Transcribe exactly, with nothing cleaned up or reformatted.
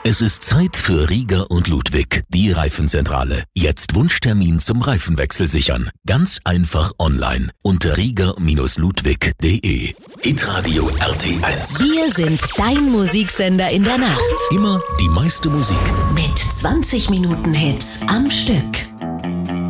Es ist Zeit für Rieger und Ludwig, die Reifenzentrale. Jetzt Wunschtermin zum Reifenwechsel sichern. Ganz einfach online unter rieger Ludwig punkt de. Hitradio R T eins. Wir sind dein Musiksender in der Nacht. Immer die meiste Musik. Mit zwanzig Minuten Hits am Stück.